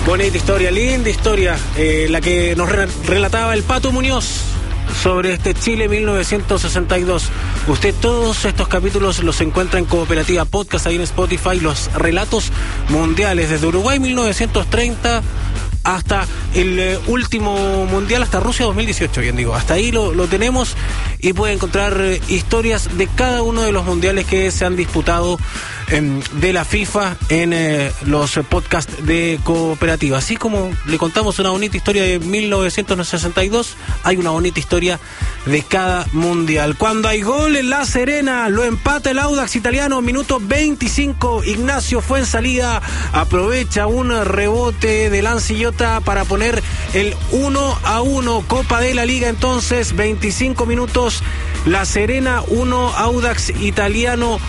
Bonita historia, linda historia, la que nos relataba el Pato Muñoz sobre este Chile 1962. Usted todos estos capítulos los encuentra en Cooperativa Podcast, ahí en Spotify, los relatos mundiales desde Uruguay 1930 hasta el último mundial, hasta Rusia 2018, bien digo. Hasta ahí lo tenemos y puede encontrar historias de cada uno de los mundiales que se han disputado de la FIFA en los podcasts de Cooperativa. Así como le contamos una bonita historia de 1962, hay una bonita historia de cada mundial. Cuando hay gol en La Serena, lo empata el Audax Italiano, minuto 25, Ignacio Fuenzalida aprovecha un rebote de Lancillota para poner el 1-1, Copa de la Liga. Entonces, 25 minutos, La Serena 1, Audax Italiano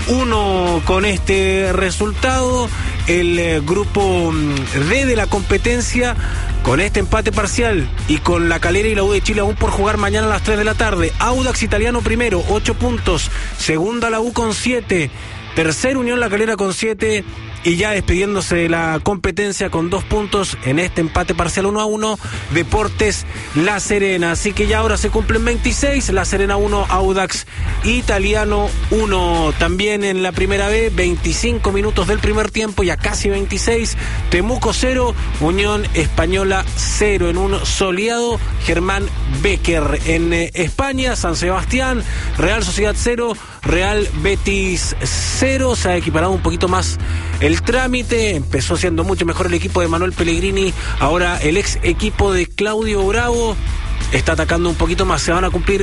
1. Con este resultado, el grupo D de la competencia, con este empate parcial y con La Calera y la U de Chile aún por jugar mañana a las 3 de la tarde, Audax Italiano primero, 8 puntos, segunda la U con 7, tercera Unión La Calera con 7, y ya despidiéndose de la competencia con 2 puntos en este empate parcial 1-1, Deportes La Serena. Así que ya ahora se cumplen 26, La Serena 1, Audax Italiano 1. También en la primera B, 25 minutos del primer tiempo, ya casi 26, Temuco 0, Unión Española 0, en un soleado Germán Becker. En España, San Sebastián, Real Sociedad 0, Real Betis 0. Se ha equiparado un poquito más el trámite, empezó siendo mucho mejor el equipo de Manuel Pellegrini, ahora el ex equipo de Claudio Bravo está atacando un poquito más, se van a cumplir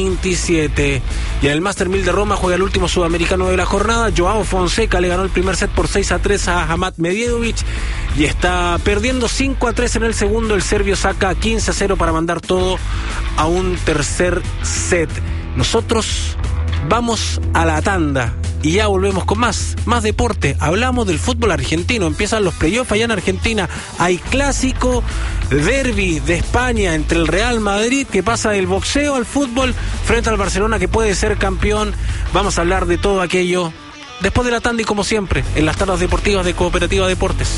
27. Y en el Master 1000 de Roma juega el último sudamericano de la jornada, Joao Fonseca le ganó el primer set por 6-3 a Hamad Medjedovic y está perdiendo 5-3 en el segundo. El serbio saca 15-0 para mandar todo a un tercer set. Nosotros vamos a la tanda y ya volvemos con más deporte. Hablamos del fútbol argentino, empiezan los playoffs allá en Argentina, hay clásico, derbi de España entre el Real Madrid, que pasa del boxeo al fútbol frente al Barcelona, que puede ser campeón. Vamos a hablar de todo aquello después de la tanda y como siempre en las tardes deportivas de Cooperativa Deportes.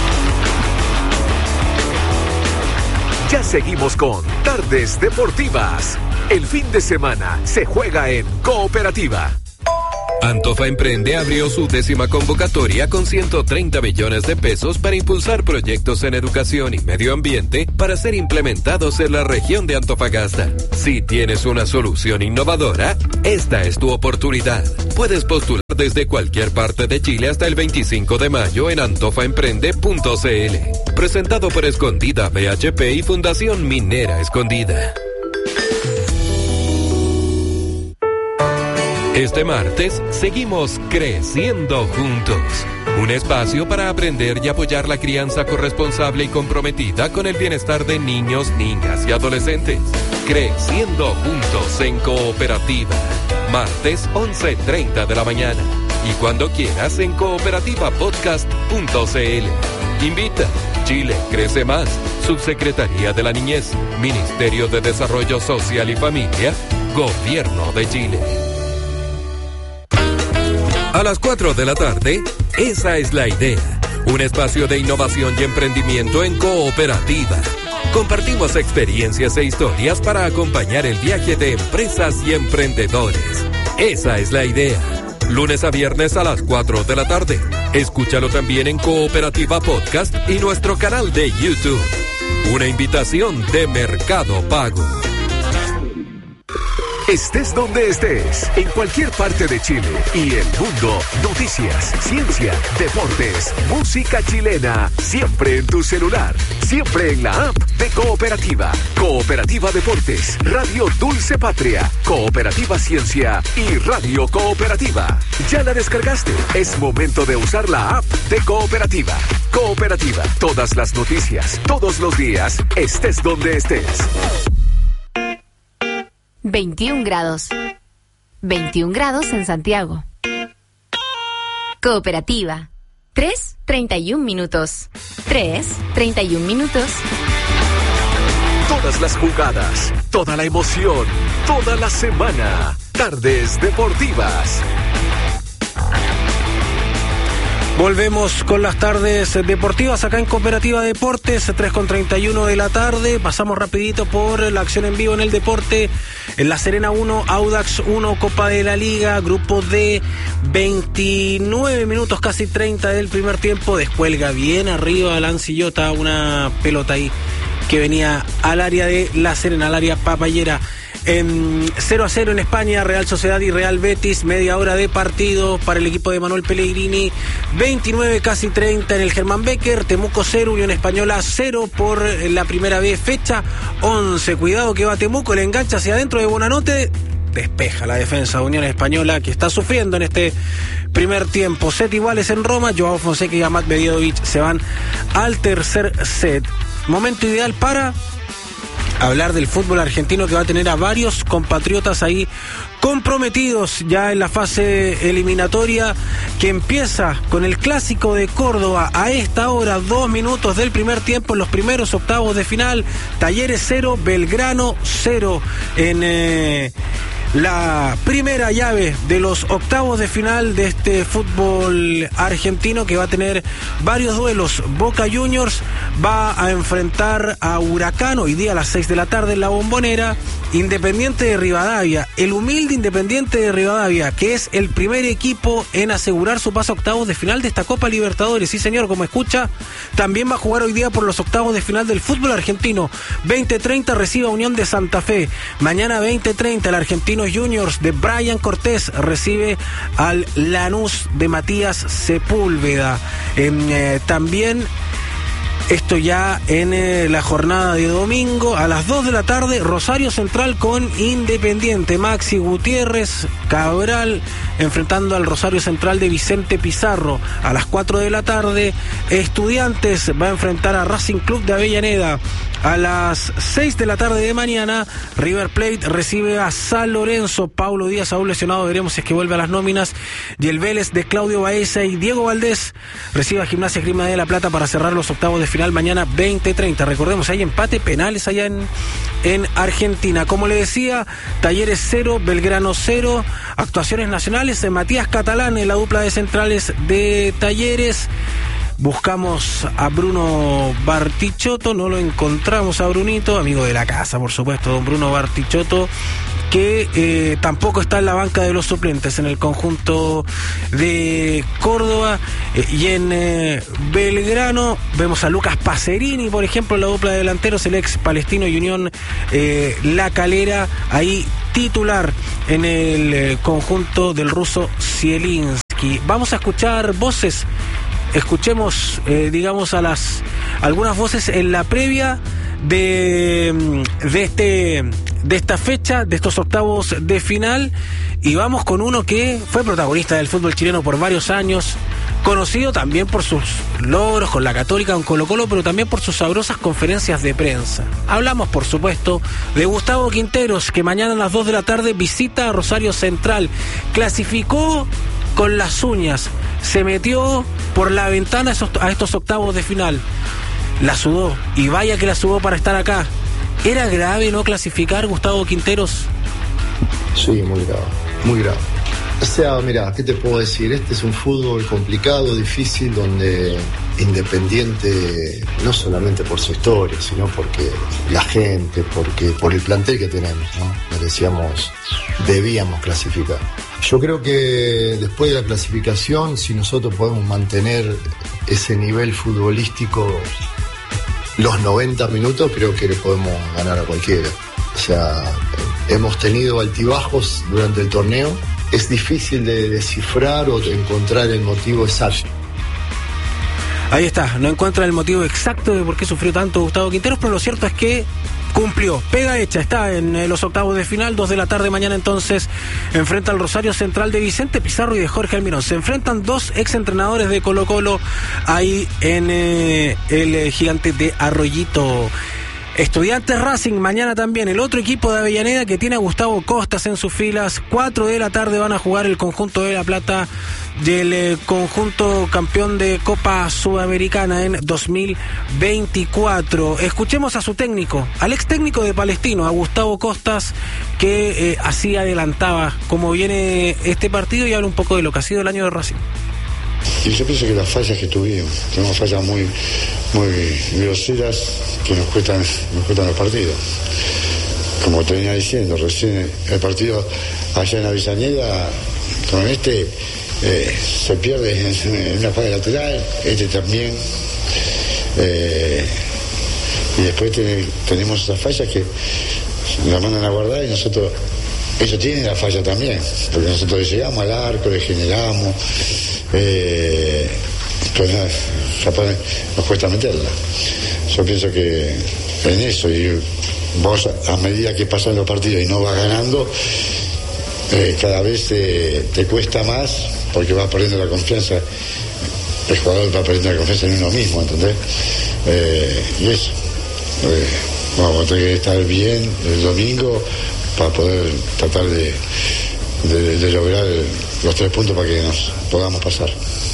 Ya seguimos con Tardes Deportivas. El fin de semana se juega en Cooperativa. Antofa Emprende abrió su 10ª convocatoria con 130 millones de pesos para impulsar proyectos en educación y medio ambiente para ser implementados en la región de Antofagasta. Si tienes una solución innovadora, esta es tu oportunidad. Puedes postular desde cualquier parte de Chile hasta el 25 de mayo en antofaemprende.cl. Presentado por Escondida BHP y Fundación Minera Escondida. Este martes seguimos creciendo juntos. Un espacio para aprender y apoyar la crianza corresponsable y comprometida con el bienestar de niños, niñas y adolescentes. Creciendo juntos en Cooperativa. Martes 11:30 de la mañana. Y cuando quieras en cooperativapodcast.cl. Invita. Chile crece más. Subsecretaría de la Niñez. Ministerio de Desarrollo Social y Familia. Gobierno de Chile. A las 4 de la tarde, esa es la idea. Un espacio de innovación y emprendimiento en Cooperativa. Compartimos experiencias e historias para acompañar el viaje de empresas y emprendedores. Esa es la idea. Lunes a viernes a las 4 de la tarde. Escúchalo también en Cooperativa Podcast y nuestro canal de YouTube. Una invitación de Mercado Pago. Estés donde estés, en cualquier parte de Chile y el mundo, noticias, ciencia, deportes, música chilena, siempre en tu celular, siempre en la app de Cooperativa. Cooperativa Deportes, Radio Dulce Patria, Cooperativa Ciencia y Radio Cooperativa. ¿Ya la descargaste? Es momento de usar la app de Cooperativa. Cooperativa, todas las noticias, todos los días, estés donde estés. 21 grados. 21 grados en Santiago. Cooperativa. 3:31 minutos. 3:31 minutos. Todas las jugadas, toda la emoción, toda la semana. Tardes Deportivas. Volvemos con las tardes deportivas acá en Cooperativa Deportes, 3:31 de la tarde. Pasamos rapidito por la acción en vivo en el deporte. En La Serena 1, Audax 1, Copa de la Liga, grupo D, 29 minutos, casi 30 del primer tiempo. Descuelga bien arriba Lancillota, una pelota ahí que venía al área de La Serena, al área papayera. 0-0 en España, Real Sociedad y Real Betis, media hora de partido para el equipo de Manuel Pellegrini, 29 casi 30 en el Germán Becker, Temuco 0, Unión Española 0 por la primera vez, fecha 11, cuidado que va Temuco, le engancha hacia adentro de Bonanote, despeja la defensa de Unión Española que está sufriendo en este primer tiempo. Set iguales en Roma, Joao Fonseca y Amat Medjedovic se van al tercer set. Momento ideal para hablar del fútbol argentino, que va a tener a varios compatriotas ahí comprometidos ya en la fase eliminatoria, que empieza con el Clásico de Córdoba a esta hora, 2 minutos del primer tiempo en los primeros octavos de final. Talleres 0, Belgrano 0 en la primera llave de los octavos de final de este fútbol argentino, que va a tener varios duelos. Boca Juniors va a enfrentar a Huracán hoy día a las 6 de la tarde en la Bombonera. Independiente de Rivadavia, el humilde Independiente de Rivadavia, que es el primer equipo en asegurar su paso a octavos de final de esta Copa Libertadores. Sí, señor, como escucha, también va a jugar hoy día por los octavos de final del fútbol argentino. 20:30 recibe a Unión de Santa Fe. Mañana 20:30 el Argentinos Juniors de Brian Cortés recibe al Lanús de Matías Sepúlveda. También esto ya en la jornada de domingo, a las 2 de la tarde, Rosario Central con Independiente. Maxi Gutiérrez Cabral enfrentando al Rosario Central de Vicente Pizarro. A las 4 de la tarde, Estudiantes va a enfrentar a Racing Club de Avellaneda. A las 6 de la tarde de mañana, River Plate recibe a San Lorenzo. Paulo Díaz aún lesionado, veremos si es que vuelve a las nóminas. Y el Vélez de Claudio Baeza y Diego Valdés recibe a Gimnasia Esgrima de La Plata para cerrar los octavos de final mañana 20:30. Recordemos, hay empate, penales allá en Argentina. Como le decía, Talleres 0, Belgrano 0. Actuaciones nacionales, Matías Catalán en la dupla de centrales de Talleres. Buscamos a Bruno Bartichotto, no lo encontramos a Brunito, amigo de la casa, por supuesto, don Bruno Bartichotto, que tampoco está en la banca de los suplentes en el conjunto de Córdoba. Y en Belgrano vemos a Lucas Pacerini, por ejemplo, en la dupla de delanteros, el ex Palestino y Unión La Calera, ahí titular en el conjunto del ruso Zielinski. Vamos a escuchar voces. Escuchemos, digamos, algunas voces en la previa de esta fecha, de estos octavos de final, y vamos con uno que fue protagonista del fútbol chileno por varios años, conocido también por sus logros con la Católica, con Colo-Colo, pero también por sus sabrosas conferencias de prensa. Hablamos, por supuesto, de Gustavo Quinteros, que mañana a las 2 de la tarde visita a Rosario Central. Clasificó con las uñas, se metió por la ventana a estos octavos de final. La sudó, y vaya que la sudó para estar acá. ¿Era grave no clasificar, Gustavo Quinteros? Sí, muy grave, muy grave. O sea, mira, ¿qué te puedo decir? Este es un fútbol complicado, difícil, donde Independiente, no solamente por su historia, sino porque la gente, por el plantel que tenemos, ¿no? Debíamos clasificar. Yo creo que después de la clasificación, si nosotros podemos mantener ese nivel futbolístico los 90 minutos, creo que le podemos ganar a cualquiera. O sea, hemos tenido altibajos durante el torneo. Es difícil de descifrar o de encontrar el motivo exacto. Ahí está, no encuentra el motivo exacto de por qué sufrió tanto Gustavo Quinteros, pero lo cierto es que cumplió, pega hecha, está en los octavos de final. 2 de la tarde mañana entonces enfrenta al Rosario Central de Vicente Pizarro y de Jorge Almirón. Se enfrentan dos exentrenadores de Colo-Colo ahí en el Gigante de Arroyito. Estudiantes Racing mañana también, el otro equipo de Avellaneda que tiene a Gustavo Costas en sus filas. 4 de la tarde van a jugar el conjunto de La Plata del conjunto campeón de Copa Sudamericana en 2024. Escuchemos a su técnico, al ex técnico de Palestino, a Gustavo Costas, que así adelantaba cómo viene este partido y habla un poco de lo que ha sido el año de Racing. Y yo pienso que las fallas que tuvimos, tenemos fallas muy groseras que nos cuestan los partidos. Como te venía diciendo, recién el partido allá en Avellaneda, con se pierde en una falla lateral, también. Y después tenemos esas fallas que la mandan a guardar y nosotros, ellos tienen la falla también, porque nosotros llegamos al arco, le generamos, pero nos cuesta meterla. Yo pienso que en eso, y vos a medida que pasan los partidos y no vas ganando, cada vez te cuesta más, porque vas perdiendo la confianza, el jugador va perdiendo la confianza en uno mismo, ¿entendés? Y eso, vamos a tener que estar bien el domingo para poder tratar de lograr los 3 puntos para que nos podamos pasar.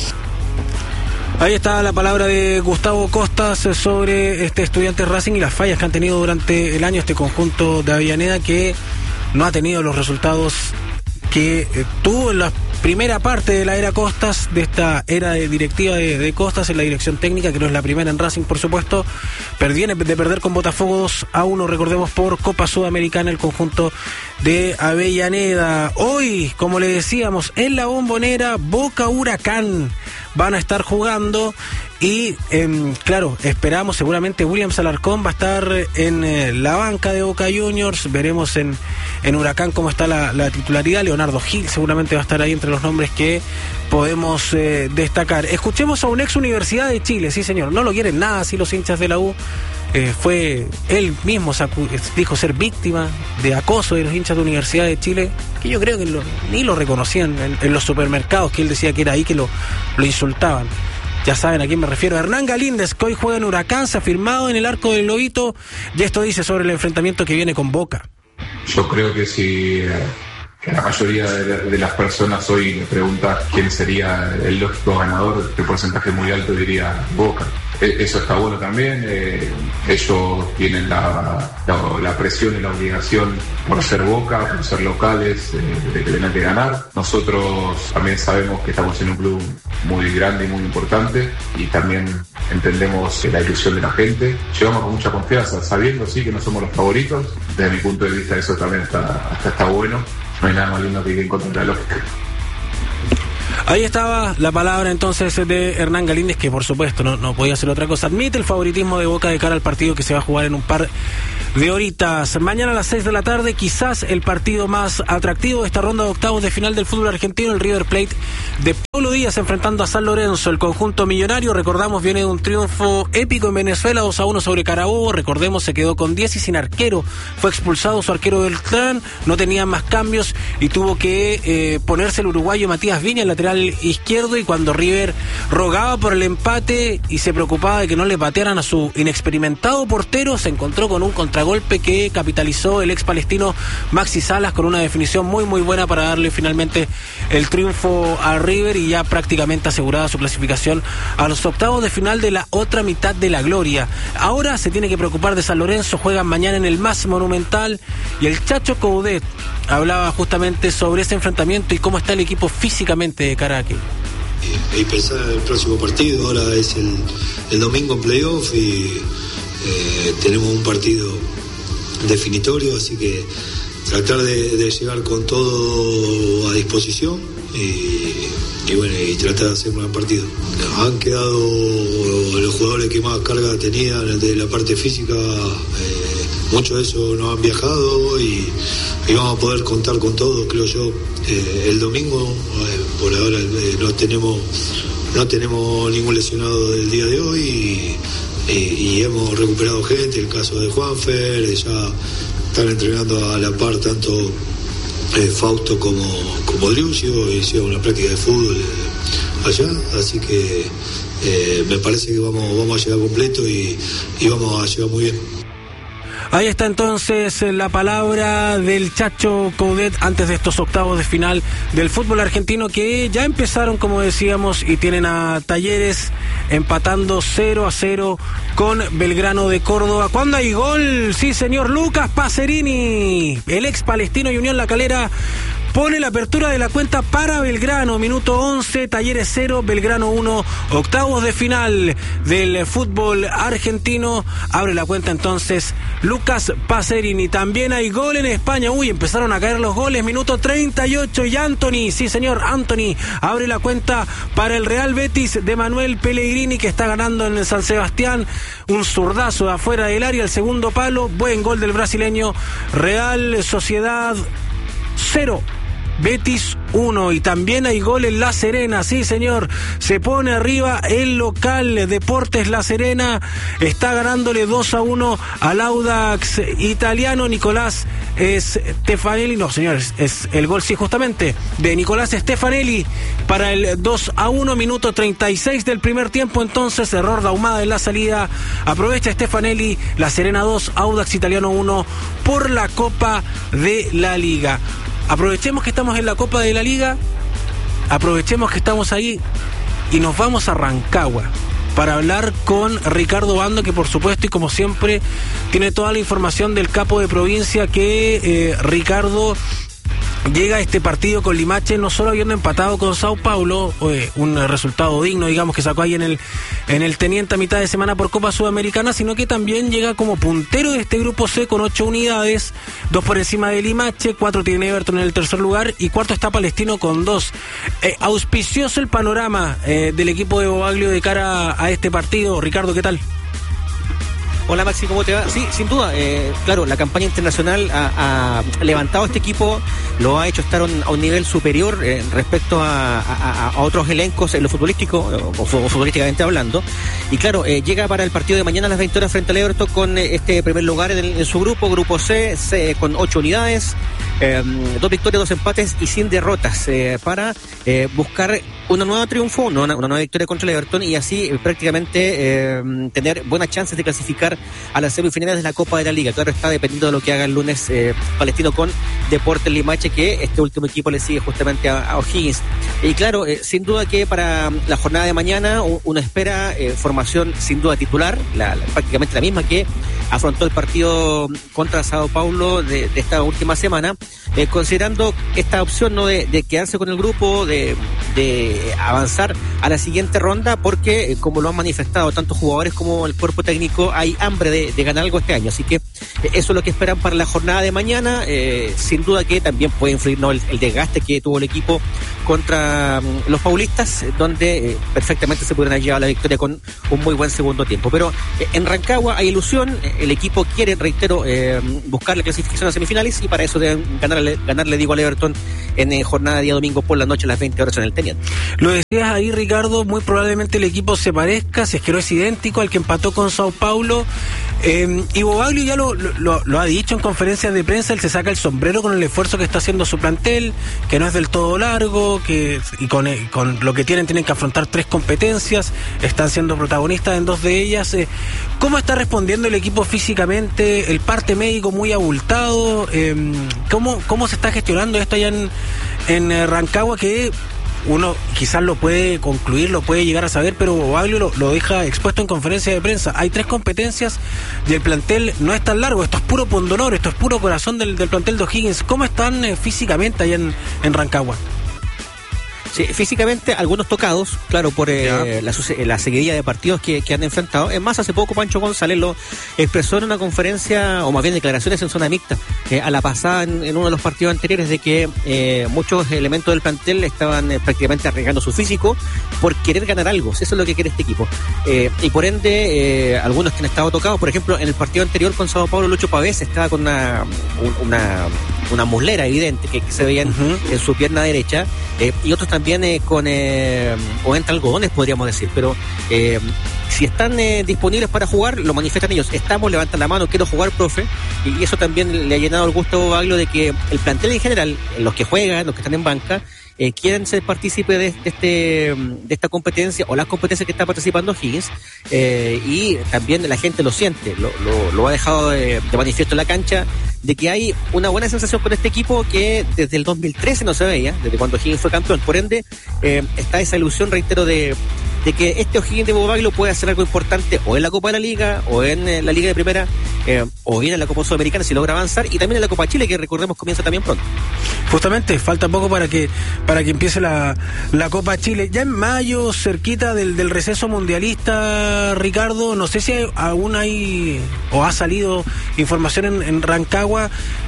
Ahí está la palabra de Gustavo Costas sobre Estudiantes Racing y las fallas que han tenido durante el año este conjunto de Avellaneda, que no ha tenido los resultados que tuvo en la primera parte de la era Costas, de esta era directiva de Costas en la dirección técnica, que no es la primera en Racing, por supuesto. Viene de perder con Botafogo 2-1, recordemos, por Copa Sudamericana, el conjunto de Avellaneda. Hoy, como le decíamos, en la Bombonera, Boca Huracán van a estar jugando y claro, esperamos, seguramente Williams Alarcón va a estar en la banca de Boca Juniors. Veremos en Huracán cómo está la titularidad. Leonardo Gil seguramente va a estar ahí entre los nombres que podemos destacar. Escuchemos a un ex Universidad de Chile, sí señor, no lo quieren nada así los hinchas de la U. Fue él mismo dijo ser víctima de acoso de los hinchas de Universidad de Chile, que yo creo que ni lo reconocían en los supermercados, que él decía que era ahí que lo insultaban. Ya saben a quién me refiero. Hernán Galíndez, que hoy juega en Huracán, se ha firmado en el arco del Lobito, y esto dice sobre el enfrentamiento que viene con Boca. Yo creo que si la mayoría de las personas hoy me pregunta quién sería el lógico ganador, el porcentaje muy alto diría Boca. Eso está bueno también. Ellos tienen la presión y la obligación por ser Boca, por ser locales, de tener que ganar. Nosotros también sabemos que estamos en un club muy grande y muy importante, y también entendemos la ilusión de la gente. Llegamos con mucha confianza, sabiendo sí que no somos los favoritos. Desde mi punto de vista eso también está bueno. No hay nada más lindo que ir en contra de la lógica. Ahí estaba la palabra entonces de Hernán Galíndez, que por supuesto no podía hacer otra cosa. Admite el favoritismo de Boca de cara al partido que se va a jugar en un par de horitas. Mañana a las 6 de la tarde, quizás el partido más atractivo de esta ronda de octavos de final del fútbol argentino, el River Plate de Paulo Díaz enfrentando a San Lorenzo. El conjunto millonario, recordamos, viene de un triunfo épico en Venezuela, 2-1 sobre Carabobo. Recordemos, se quedó con 10 y sin arquero. Fue expulsado su arquero del clan, no tenía más cambios y tuvo que ponerse el uruguayo Matías Viña, el lateral izquierdo, y cuando River rogaba por el empate y se preocupaba de que no le patearan a su inexperimentado portero, se encontró con un contragolpe que capitalizó el ex palestino Maxi Salas con una definición muy buena para darle finalmente el triunfo a River, y ya prácticamente asegurada su clasificación a los octavos de final de la otra mitad de la gloria. Ahora se tiene que preocupar de San Lorenzo, juegan mañana en el más monumental, y el Chacho Coudet hablaba justamente sobre ese enfrentamiento y cómo está el equipo físicamente de cara a aquello. Y pensar en el próximo partido. Ahora es el domingo en playoff y tenemos un partido definitorio, así que tratar de llegar con todo a disposición y bueno, y tratar de hacer un buen partido. Han quedado los jugadores que más carga tenían de la parte física, muchos de esos no han viajado y vamos a poder contar con todo, creo yo. El domingo, por ahora no tenemos ningún lesionado del día de hoy y hemos recuperado gente, el caso de Juanfer, ya están entrenando a la par tanto Fausto como Driusio, hicieron una práctica de fútbol allá, así que me parece que vamos a llegar completo y vamos a llegar muy bien. Ahí está entonces la palabra del Chacho Coudet antes de estos octavos de final del fútbol argentino, que ya empezaron, como decíamos, y tienen a Talleres empatando 0-0 con Belgrano de Córdoba. ¿Cuándo hay gol? Sí, señor, Lucas Pacerini, el ex Palestino y Unión La Calera, pone la apertura de la cuenta para Belgrano. Minuto 11, Talleres 0, Belgrano 1, octavos de final del fútbol argentino. Abre la cuenta entonces Lucas Pacerini. También hay gol en España. Empezaron a caer los goles. Minuto 38 y Anthony, sí señor, Anthony abre la cuenta para el Real Betis de Manuel Pellegrini, que está ganando en el San Sebastián. Un zurdazo de afuera del área, el segundo palo. Buen gol del brasileño. Real Sociedad 0, Betis 1. Y también hay gol en La Serena, sí señor, se pone arriba el local Deportes La Serena, está ganándole 2-1 al Audax italiano. Nicolás Stefanelli, no señores, es el gol, sí, justamente, de Nicolás Stefanelli para el 2-1, minuto 36 del primer tiempo. Entonces, error de Ahumada en la salida, aprovecha Stefanelli. La Serena 2, Audax italiano 1 por la Copa de la Liga. Aprovechemos que estamos en la Copa de la Liga, aprovechemos que estamos ahí y nos vamos a Rancagua para hablar con Ricardo Bando, que por supuesto y como siempre tiene toda la información del capo de provincia, que Ricardo llega a este partido con Limache no solo habiendo empatado con Sao Paulo, un resultado digno, digamos, que sacó ahí en el Teniente a mitad de semana por Copa Sudamericana, sino que también llega como puntero de este grupo C con 8 unidades, 2 por encima de Limache, 4 tiene Everton en el tercer lugar y cuarto está Palestino con 2. Auspicioso el panorama del equipo de Bobaglio de cara a este partido. Ricardo, ¿qué tal? Hola Maxi, ¿cómo te va? Sí, sin duda, claro, la campaña internacional ha levantado a este equipo, lo ha hecho estar a un nivel superior respecto a otros elencos en lo futbolístico, o futbolísticamente hablando, y claro, llega para el partido de mañana a las 20 horas frente al Everton con este primer lugar en su grupo C, con 8 unidades, 2 victorias, 2 empates y sin derrotas, para buscar una nueva triunfo, una nueva victoria contra el Everton y así prácticamente tener buenas chances de clasificar a las semifinales de la Copa de la Liga. Claro, está dependiendo de lo que haga el lunes Palestino con Deportes Limache, que este último equipo le sigue justamente a O'Higgins. Y claro, sin duda que para la jornada de mañana uno espera formación sin duda titular, prácticamente la misma que afrontó el partido contra Sao Paulo de esta última semana, considerando esta opción, ¿no?, de quedarse con el grupo, de avanzar a la siguiente ronda, porque como lo han manifestado tanto jugadores como el cuerpo técnico, hay hambre de ganar algo este año, así que eso es lo que esperan para la jornada de mañana. Sin duda que también puede influir, ¿no?, el desgaste que tuvo el equipo contra los paulistas, donde perfectamente se pudieron llevar la victoria con un muy buen segundo tiempo. Pero en Rancagua hay ilusión, el equipo quiere, reitero, buscar la clasificación a semifinales y para eso deben ganarle digo al Everton en jornada de día domingo por la noche a las 20 horas en el Teniente. Lo decías ahí, Ricardo, muy probablemente el equipo se parezca, si es que no es idéntico al que empató con Sao Paulo, y Bobaglio ya lo ha dicho en conferencias de prensa, él se saca el sombrero con el esfuerzo que está haciendo su plantel, que no es del todo largo, y con lo que tienen que afrontar 3 competencias, están siendo protagonistas en 2 de ellas. ¿Cómo está respondiendo el equipo físicamente? El parte médico muy abultado, ¿cómo se está gestionando esto allá en Rancagua, que uno quizás lo puede concluir, lo puede llegar a saber, pero Bobaglio lo deja expuesto en conferencia de prensa? Hay 3 competencias y el plantel no es tan largo, esto es puro pundonor, esto es puro corazón del plantel de O'Higgins. ¿Cómo están físicamente allá en Rancagua? Sí, físicamente algunos tocados, claro, por la seguidilla de partidos que han enfrentado. Es más, hace poco Pancho González lo expresó en una conferencia, o más bien declaraciones en zona mixta, a la pasada en uno de los partidos anteriores, de que muchos elementos del plantel estaban prácticamente arriesgando su físico por querer ganar algo. Eso es lo que quiere este equipo. Y por ende, algunos que han estado tocados, por ejemplo, en el partido anterior con Sao Paulo, Lucho Pavés estaba con una muslera evidente que se veía en su pierna derecha, y otros también con o entre algodones, podríamos decir, pero si están disponibles para jugar, lo manifiestan ellos. Levantan la mano, quiero jugar, profe, y eso también le ha llenado el gusto a Bobaglio de que el plantel en general, los que juegan, los que están en banca, quieren ser partícipes de esta competencia o las competencias que está participando Higgins, y también la gente lo siente, lo ha dejado de manifiesto en la cancha, de que hay una buena sensación con este equipo que desde el 2013 no se veía, desde cuando Higgins fue campeón. Por ende, está esa ilusión, reitero, de que este O'Higgins de Bobaglio puede hacer algo importante o en la Copa de la Liga, o en la Liga de Primera, o bien en la Copa Sudamericana si logra avanzar, y también en la Copa Chile, que recordemos comienza también pronto. Justamente, falta poco para que empiece la Copa Chile. Ya en mayo, cerquita del receso mundialista, Ricardo, no sé si aún hay o ha salido información en Rancagua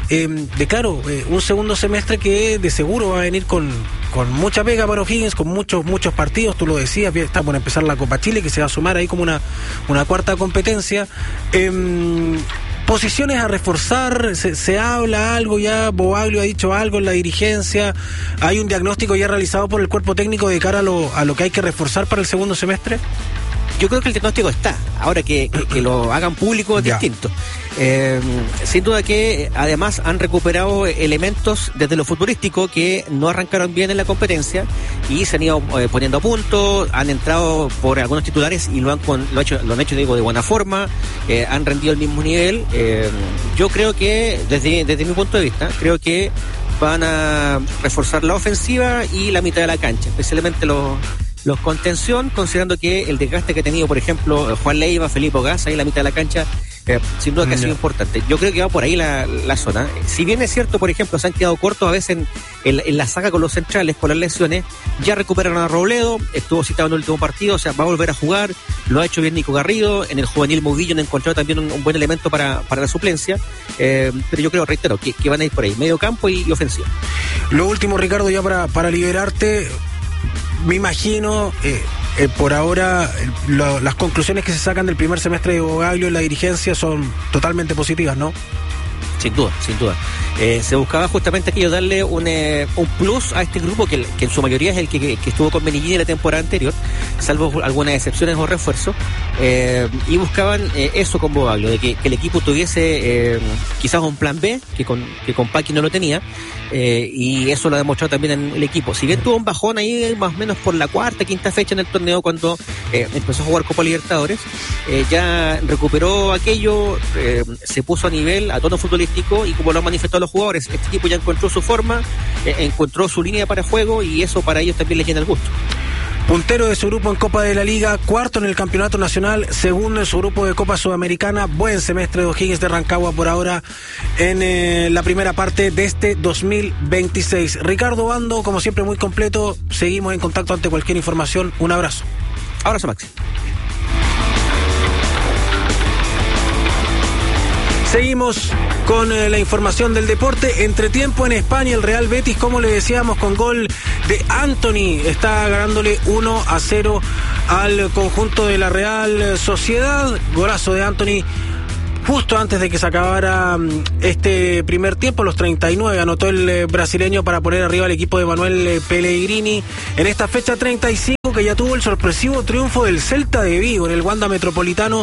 un segundo semestre que de seguro va a venir con mucha pega para O'Higgins, con muchos partidos, tú lo decías, está por empezar la Copa Chile, que se va a sumar ahí como una cuarta competencia. Posiciones a reforzar, se habla algo ya, Bobaglio ha dicho algo en la dirigencia, hay un diagnóstico ya realizado por el cuerpo técnico de cara a lo que hay que reforzar para el segundo semestre. Yo creo que el diagnóstico está, ahora que lo hagan público es distinto. Sin duda que además han recuperado elementos desde lo futbolístico que no arrancaron bien en la competencia y se han ido poniendo a punto, han entrado por algunos titulares y lo han hecho digo, de buena forma, han rendido el mismo nivel. Yo creo que desde mi punto de vista, creo que van a reforzar la ofensiva y la mitad de la cancha, especialmente los contención, considerando que el desgaste que ha tenido, por ejemplo, Juan Leiva, Felipe Ogaz, ahí en la mitad de la cancha, sin duda que ha sido importante. Yo creo que va por ahí la zona. Si bien es cierto, por ejemplo, se han quedado cortos a veces en la saga con los centrales, con las lesiones, ya recuperaron a Robledo, estuvo citado en el último partido, o sea, va a volver a jugar, lo ha hecho bien Nico Garrido, en el juvenil Muguillo han encontrado también un buen elemento para la suplencia, pero yo creo, reitero, que van a ir por ahí, medio campo y ofensiva. Lo último, Ricardo, ya para liberarte, me imagino, por ahora, las conclusiones que se sacan del primer semestre de Bobaglio en la dirigencia son totalmente positivas, ¿no? Sin duda. Se buscaba justamente aquello, darle un plus a este grupo que en su mayoría es el que estuvo con Menillini la temporada anterior, salvo algunas excepciones o refuerzos, y buscaban eso con Bobaglio, de que el equipo tuviese quizás un plan B, que con Paqui no lo tenía, y eso lo ha demostrado también en el equipo. Si bien tuvo un bajón ahí más o menos por la cuarta, quinta fecha en el torneo cuando empezó a jugar Copa Libertadores, ya recuperó aquello, se puso a nivel, a tono futbolístico, y como lo han manifestado los jugadores, este equipo ya encontró su forma, encontró su línea para juego, y eso para ellos también les llena el gusto. Puntero de su grupo en Copa de la Liga, cuarto en el Campeonato Nacional, segundo en su grupo de Copa Sudamericana. Buen semestre de O'Higgins de Rancagua por ahora en la primera parte de este 2026. Ricardo Bando, como siempre, muy completo. Seguimos en contacto ante cualquier información. Un abrazo. Abrazo, Maxi. Seguimos con la información del deporte. Entretiempo en España, el Real Betis, como le decíamos, con gol de Anthony, está ganándole 1-0 al conjunto de la Real Sociedad. Golazo de Anthony justo antes de que se acabara este primer tiempo, los 39, anotó el brasileño para poner arriba al equipo de Manuel Pellegrini en esta fecha 35, que ya tuvo el sorpresivo triunfo del Celta de Vigo en el Wanda Metropolitano,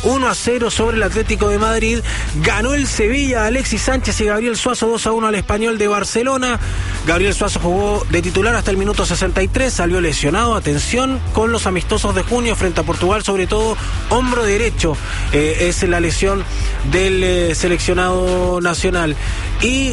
1-0 sobre el Atlético de Madrid. Ganó el Sevilla, Alexis Sánchez y Gabriel Suazo, 2-1 al Español de Barcelona. Gabriel Suazo jugó de titular hasta el minuto 63, salió lesionado, atención, con los amistosos de junio frente a Portugal, sobre todo hombro derecho, es la lesión del seleccionado nacional. Y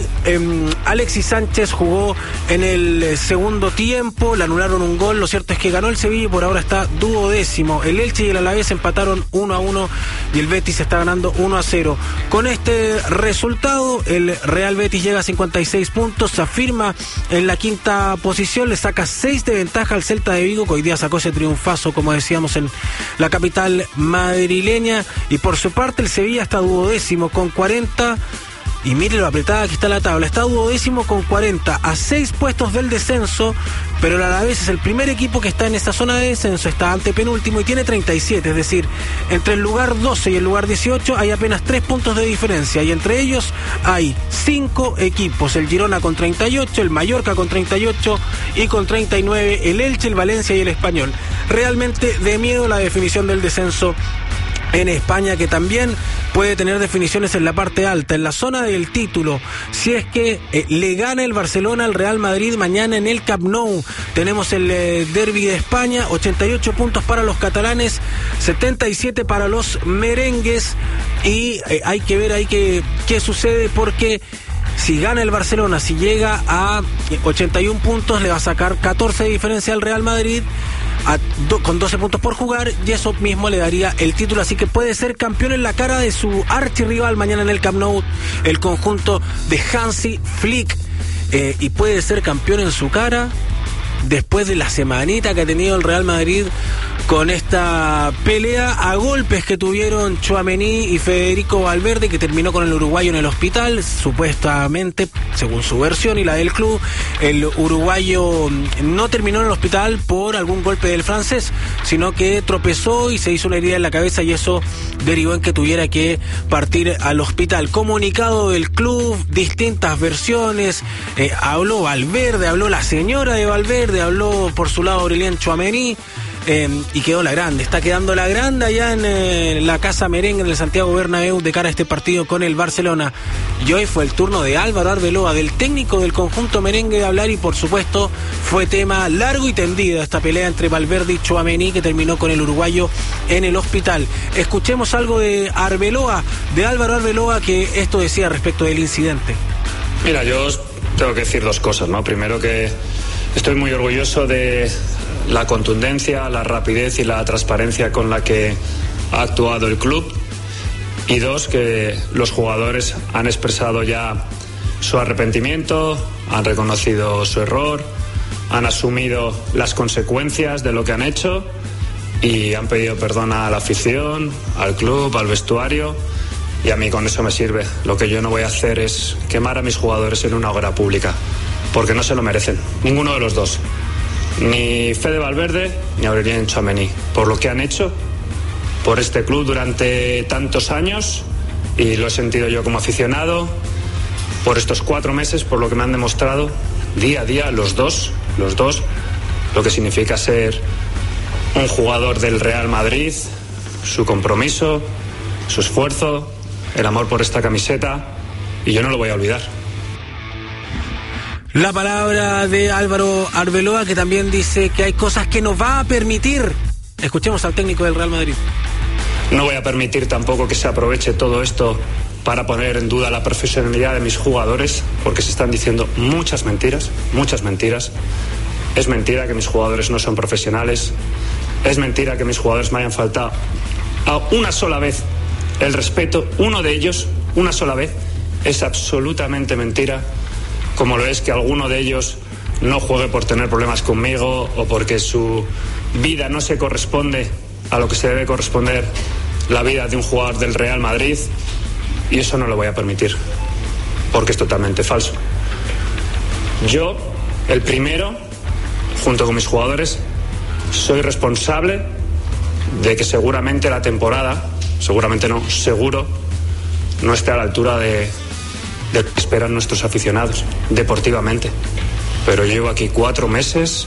Alexis Sánchez jugó en el segundo tiempo, le anularon un gol, lo cierto es que ganó el Sevilla y por ahora está duodécimo. El Elche y el Alavés empataron 1-1 y el Betis está ganando 1-0. Con este resultado, el Real Betis llega a 56 puntos, se afirma en la quinta posición, le saca 6 de ventaja al Celta de Vigo, que hoy día sacó ese triunfazo, como decíamos, en la capital madrileña. Y por su parte, el Sevilla está duodécimo con 40. Y mire lo apretada que está la tabla, está duodécimo con 40, a 6 puestos del descenso, pero el Alavés es el primer equipo que está en esta zona de descenso, está antepenúltimo y tiene 37, es decir, entre el lugar 12 y el lugar 18 hay apenas 3 puntos de diferencia, y entre ellos hay 5 equipos, el Girona con 38, el Mallorca con 38 y con 39 el Elche, el Valencia y el Español. Realmente de miedo la definición del descenso en España, que también puede tener definiciones en la parte alta, en la zona del título. Si es que le gana el Barcelona al Real Madrid mañana en el Camp Nou, tenemos el derbi de España, 88 puntos para los catalanes, 77 para los merengues, y hay que ver ahí qué sucede, porque si gana el Barcelona, si llega a 81 puntos, le va a sacar 14 de diferencia al Real Madrid, con 12 puntos por jugar, y eso mismo le daría el título, así que puede ser campeón en la cara de su archirrival mañana en el Camp Nou, el conjunto de Hansi Flick. y puede ser campeón en su cara después de la semanita que ha tenido el Real Madrid con esta pelea a golpes que tuvieron Tchouaméni y Federico Valverde, que terminó con el uruguayo en el hospital, supuestamente, según su versión y la del club. El uruguayo no terminó en el hospital por algún golpe del francés, sino que tropezó y se hizo una herida en la cabeza, y eso derivó en que tuviera que partir al hospital. Comunicado del club, distintas versiones, habló Valverde, habló la señora de Valverde, habló por su lado Aurélien Tchouaméni, y quedó la grande. Está quedando la grande allá en la Casa Merengue, en el Santiago Bernabéu, de cara a este partido con el Barcelona. Y hoy fue el turno de Álvaro Arbeloa, del técnico del conjunto merengue, de hablar, y por supuesto fue tema largo y tendido esta pelea entre Valverde y Tchouaméni, que terminó con el uruguayo en el hospital. Escuchemos algo de Arbeloa, de Álvaro Arbeloa, que esto decía respecto del incidente. Mira, yo tengo que decir dos cosas, ¿no? Primero, que estoy muy orgulloso de la contundencia, la rapidez y la transparencia con la que ha actuado el club. Y dos, que los jugadores han expresado ya su arrepentimiento, han reconocido su error, han asumido las consecuencias de lo que han hecho y han pedido perdón a la afición, al club, al vestuario, y a mí con eso me sirve. Lo que yo no voy a hacer es quemar a mis jugadores en una hoguera pública, porque no se lo merecen, ninguno de los dos. Ni Fede Valverde ni Aurélien Tchouaméni, por lo que han hecho por este club durante tantos años, y lo he sentido yo como aficionado, por estos 4 meses, por lo que me han demostrado día a día los dos, lo que significa ser un jugador del Real Madrid, su compromiso, su esfuerzo, el amor por esta camiseta, y yo no lo voy a olvidar. La palabra de Álvaro Arbeloa, que también dice que hay cosas que nos va a permitir. Escuchemos al técnico del Real Madrid. No voy a permitir tampoco que se aproveche todo esto para poner en duda la profesionalidad de mis jugadores, porque se están diciendo muchas mentiras, muchas mentiras. Es mentira que mis jugadores no son profesionales. Es mentira que mis jugadores me hayan faltado a una sola vez el respeto, uno de ellos, una sola vez. Es absolutamente mentira. Como lo es que alguno de ellos no juegue por tener problemas conmigo o porque su vida no se corresponde a lo que se debe corresponder la vida de un jugador del Real Madrid, y eso no lo voy a permitir, porque es totalmente falso. Yo, el primero, junto con mis jugadores, soy responsable de que seguramente la temporada, seguramente no, seguro, no esté a la altura de lo que esperan nuestros aficionados, deportivamente. Pero llevo aquí 4 meses,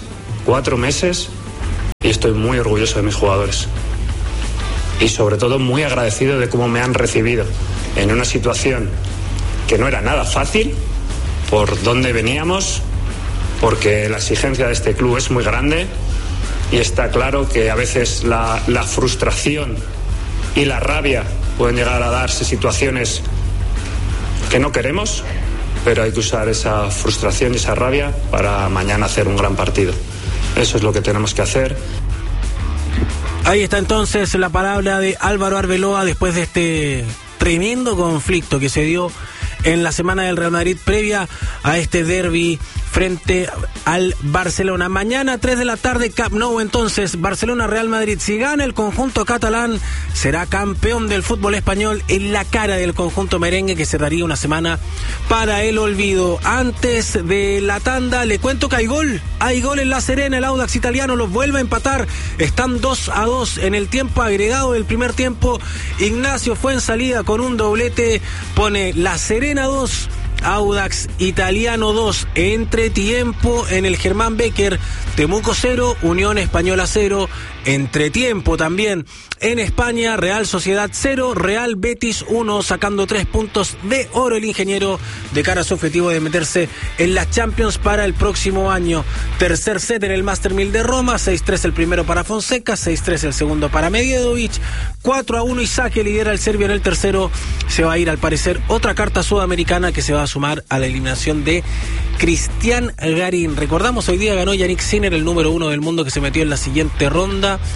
y estoy muy orgulloso de mis jugadores. Y sobre todo muy agradecido de cómo me han recibido en una situación que no era nada fácil, por donde veníamos, porque la exigencia de este club es muy grande, y está claro que a veces la frustración y la rabia pueden llegar a darse situaciones que no queremos, pero hay que usar esa frustración y esa rabia para mañana hacer un gran partido. Eso es lo que tenemos que hacer. Ahí está entonces la palabra de Álvaro Arbeloa después de este tremendo conflicto que se dio en la semana del Real Madrid previa a este derbi frente al Barcelona. Mañana 3 de la tarde, Camp Nou, entonces, Barcelona-Real Madrid. Si gana el conjunto catalán, será campeón del fútbol español, en la cara del conjunto merengue, que cerraría una semana para el olvido. Antes de la tanda, le cuento que hay gol en La Serena. El Audax italiano los vuelve a empatar. Están 2-2 en el tiempo agregado del primer tiempo. Ignacio Fuenzalida con un doblete pone La Serena 2, Audax italiano 2. Entretiempo en el Germán Becker, Temuco 0, Unión Española 0. Entretiempo también en España, Real Sociedad 0, Real Betis 1, sacando 3 puntos de oro el ingeniero de cara a su objetivo de meterse en la Champions para el próximo año. Tercer set en el Master 1000 de Roma, 6-3 el primero para Fonseca, 6-3 el segundo para Medjedovic, 4-1 Isaac lidera el serbio en el tercero. Se va a ir al parecer otra carta sudamericana que se va a sumar a la eliminación de Cristian Garín. Recordamos, hoy día ganó Yannick Sinner, el número 1 del mundo, que se metió en la siguiente ronda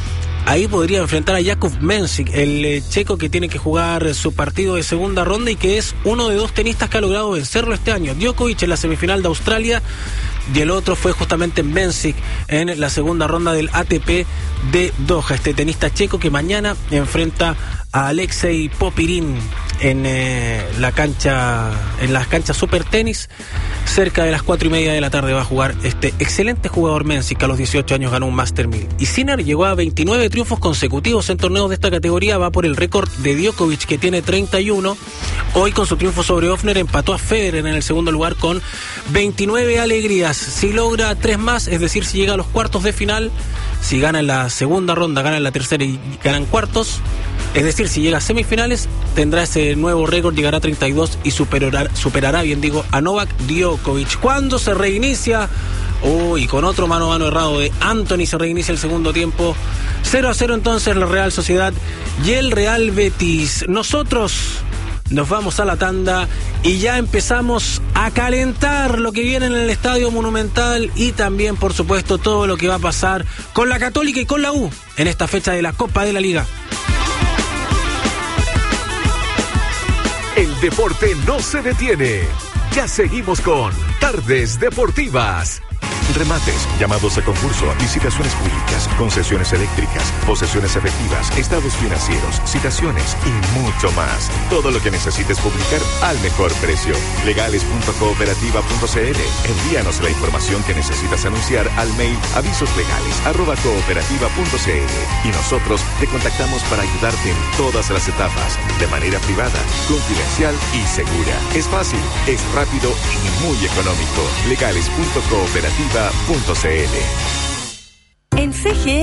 ahí podría enfrentar a Jakub Mensik, el checo que tiene que jugar su partido de segunda ronda y que es uno de 2 tenistas que ha logrado vencerlo este año. Djokovic en la semifinal de Australia y el otro fue justamente Mensik en la segunda ronda del ATP de Doha. Este tenista checo que mañana enfrenta a Alexei Popirin en las canchas Super Tenis. Cerca de las 4:30 de la tarde va a jugar este excelente jugador Mensik, que a los 18 años ganó un Master 1000. Y Sinner llegó a 29 triunfos consecutivos en torneos de esta categoría, va por el récord de Djokovic, que tiene 31. Hoy con su triunfo sobre Ofner empató a Federer en el segundo lugar con 29 alegrías. Si logra 3 más, es decir, si llega a los cuartos de final, si gana en la segunda ronda, gana en la tercera y ganan cuartos, es decir, si llega a semifinales, tendrá ese nuevo récord, llegará a 32 y superará a Novak Djokovic. ¿Cuándo se reinicia? Y con otro mano a mano errado de Anthony se reinicia el segundo tiempo. 0-0 entonces la Real Sociedad y el Real Betis. Nosotros nos vamos a la tanda y ya empezamos a calentar lo que viene en el Estadio Monumental y también, por supuesto, todo lo que va a pasar con la Católica y con la U en esta fecha de la Copa de la Liga. El deporte no se detiene. Ya seguimos con Tardes Deportivas. Remates, llamados a concurso, licitaciones públicas, concesiones eléctricas, posesiones efectivas, estados financieros, citaciones y mucho más. Todo lo que necesites publicar al mejor precio. Legales.cooperativa.cl. Envíanos la información que necesitas anunciar al mail avisoslegales@cooperativa.cl y nosotros te contactamos para ayudarte en todas las etapas, de manera privada, confidencial y segura. Es fácil, es rápido y muy económico. Legales.cooperativa.cl. En CG